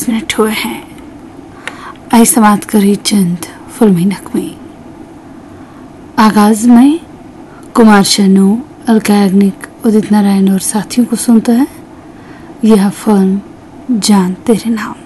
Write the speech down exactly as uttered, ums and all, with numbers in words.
दस मिनट हुए हैं। आई समाप्त करी चंद फिल्मी नगमे। आगाज में कुमार शानू, अलका याग्निक, उदित नारायण और साथियों को सुनता है यह फिल्म जान तेरे नाम।